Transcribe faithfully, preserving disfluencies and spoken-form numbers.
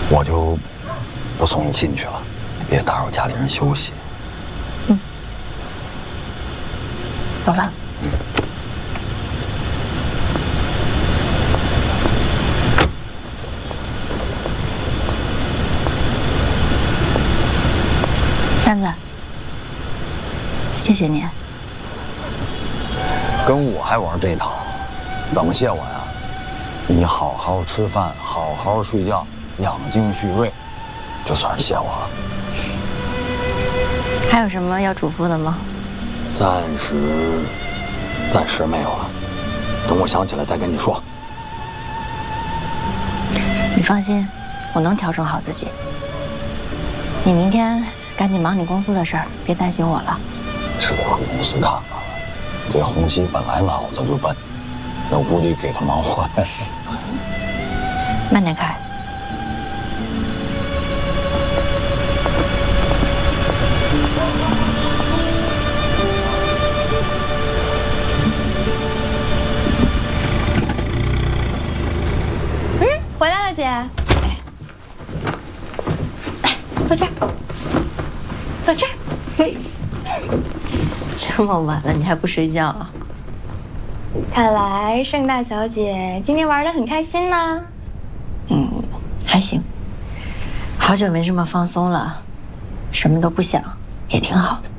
我就不送你进去了，别打扰家里人休息。 嗯，走了。 嗯。 山子，谢谢你。 跟我还玩这套，怎么谢我呀？你好好吃饭，好好睡觉，养精蓄锐，就算是谢我了。 还有什么要嘱咐的吗？ 暂时，暂时没有了。等我想起来再跟你说。 你放心，我能调整好自己。你明天赶紧忙你公司的事儿，别担心我了。 是往公司看看，这红旗本来脑子就笨，那估计给他忙坏了。 慢点开。 嗯，回来了，姐。来，坐这儿，坐这儿。嘿， 这么晚了，你还不睡觉啊？ 看来盛大小姐今天玩得很开心呢。 嗯，还行。好久没这么放松了，什么都不想，也挺好的。